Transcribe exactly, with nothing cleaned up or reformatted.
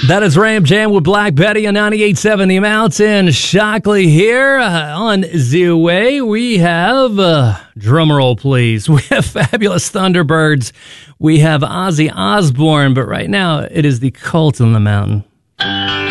That is Ram Jam with Black Betty on ninety-eight point seven The Mountain. Shockley here uh, on the way. We have, uh, drumroll please, we have Fabulous Thunderbirds. We have Ozzy Osbourne, but right now it is the Cult on the Mountain.